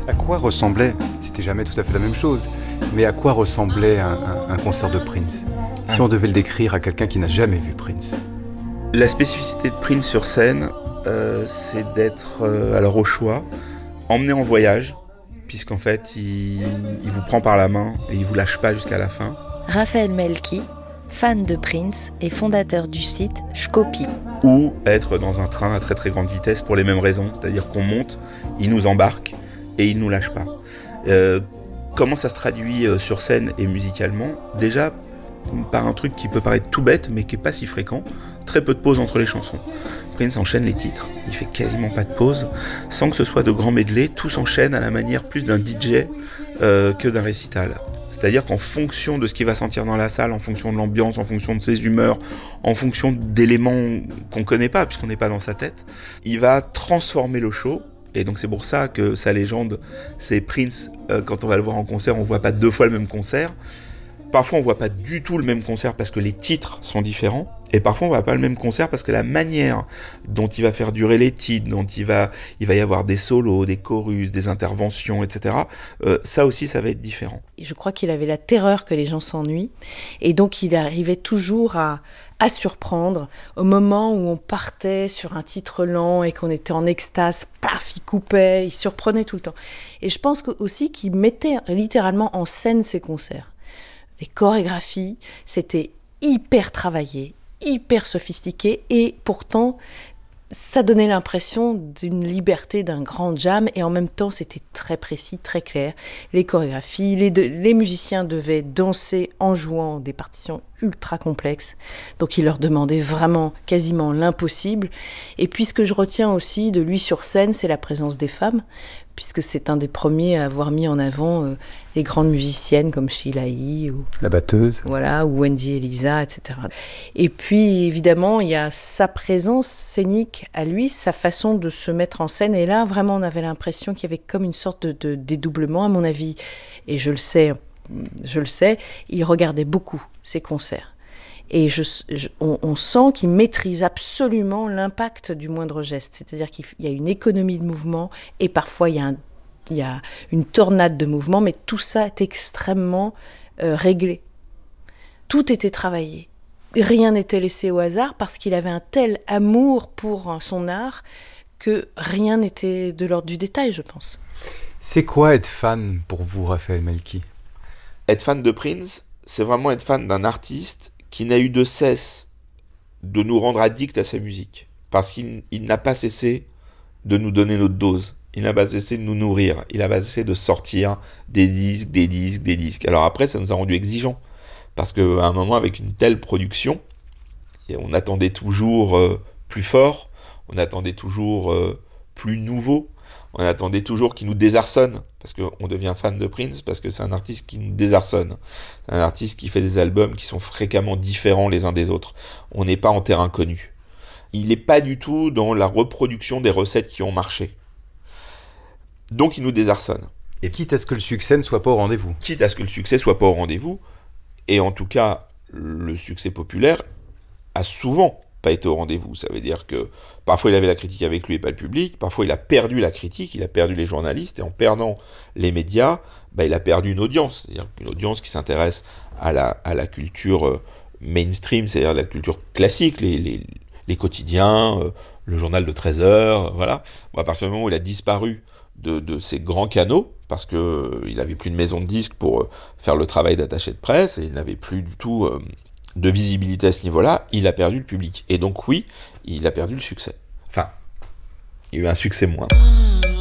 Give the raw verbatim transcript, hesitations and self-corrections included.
À quoi ressemblait, c'était jamais tout à fait la même chose, mais à quoi ressemblait un, un, un concert de Prince, si on devait le décrire à quelqu'un qui n'a jamais vu Prince? La spécificité de Prince sur scène, euh, c'est d'être, euh, alors au choix, emmené en voyage, puisqu'en fait, il, il vous prend par la main et il vous lâche pas jusqu'à la fin. Raphaël Melki, fan de Prince et fondateur du site Shkopi. Ou être dans un train à très très grande vitesse pour les mêmes raisons, c'est-à-dire qu'on monte, il nous embarque et il nous lâche pas. Euh, comment ça se traduit euh, sur scène et musicalement? Déjà, par un truc qui peut paraître tout bête, mais qui est pas si fréquent, très peu de pauses entre les chansons. Prince enchaîne les titres, il fait quasiment pas de pause, sans que ce soit de grands medley, tout s'enchaîne à la manière plus d'un D J euh, que d'un récital. C'est-à-dire qu'en fonction de ce qu'il va sentir dans la salle, en fonction de l'ambiance, en fonction de ses humeurs, en fonction d'éléments qu'on connaît pas, puisqu'on n'est pas dans sa tête, il va transformer le show. Et donc c'est pour ça que sa légende, c'est Prince, euh, quand on va le voir en concert, on voit pas deux fois le même concert. Parfois on voit pas du tout le même concert parce que les titres sont différents. Et parfois on voit pas le même concert parce que la manière dont il va faire durer les titres, dont il va, il va y avoir des solos, des chorus, des interventions, et cetera. Euh, ça aussi, ça va être différent. Je crois qu'il avait la terreur que les gens s'ennuient. Et donc il arrivait toujours à, à surprendre. Au moment où on partait sur un titre lent et qu'on était en extase, paf, il coupait, il surprenait tout le temps. Et je pense aussi qu'il mettait littéralement en scène ses concerts. Les chorégraphies, c'était hyper travaillé, hyper sophistiqué, et pourtant, ça donnait l'impression d'une liberté, d'un grand jam, et en même temps, c'était très précis, très clair. Les chorégraphies, les, de, les musiciens devaient danser en jouant des partitions ultra complexes, donc il leur demandait vraiment quasiment l'impossible. Et puis ce que je retiens aussi de lui sur scène, c'est la présence des femmes, puisque c'est un des premiers à avoir mis en avant euh, les grandes musiciennes comme Sheila E. ou la batteuse, voilà, ou Wendy Elisa, et cetera. Et puis évidemment, il y a sa présence scénique à lui, sa façon de se mettre en scène. Et là, vraiment, on avait l'impression qu'il y avait comme une sorte de, de dédoublement, à mon avis. Et je le sais, je le sais, il regardait beaucoup ses concerts. Et je, je, on, on sent qu'il maîtrise absolument l'impact du moindre geste. C'est-à-dire qu'il y a une économie de mouvement et parfois il y a, un, il y a une tornade de mouvement, mais tout ça est extrêmement euh, réglé. Tout était travaillé. Rien n'était laissé au hasard parce qu'il avait un tel amour pour son art que rien n'était de l'ordre du détail, je pense. C'est quoi être fan pour vous, Raphaël Melki? Être fan de Prince, c'est vraiment être fan d'un artiste qui n'a eu de cesse de nous rendre addicts à sa musique. Parce qu'il il n'a pas cessé de nous donner notre dose. Il n'a pas cessé de nous nourrir. Il n'a pas cessé de sortir des disques, des disques, des disques. Alors après, ça nous a rendu exigeants. Parce qu'à un moment, avec une telle production, on attendait toujours euh, plus fort, on attendait toujours euh, plus nouveau, on attendait toujours qu'il nous désarçonne, parce qu'on devient fan de Prince, parce que c'est un artiste qui nous désarçonne. C'est un artiste qui fait des albums qui sont fréquemment différents les uns des autres. On n'est pas en terrain connu. Il n'est pas du tout dans la reproduction des recettes qui ont marché. Donc il nous désarçonne. Et quitte à ce que le succès ne soit pas au rendez-vous. Quitte à ce que le succès ne soit pas au rendez-vous, et en tout cas, le succès populaire a souvent pas été au rendez-vous. Ça veut dire que parfois il avait la critique avec lui et pas le public, parfois il a perdu la critique, il a perdu les journalistes, et en perdant les médias, bah, il a perdu une audience, c'est-à-dire une audience qui s'intéresse à la, à la culture euh, mainstream, c'est-à-dire la culture classique, les, les, les quotidiens, euh, le journal de treize heures, voilà. Bon, à partir du moment où il a disparu de, de ces grands canaux, parce qu'il euh, n'avait plus de maison de disques pour euh, faire le travail d'attaché de presse, et il n'avait plus du tout... Euh, de visibilité à ce niveau-là, il a perdu le public. Et donc oui, il a perdu le succès. Enfin, il y a eu un succès moindre.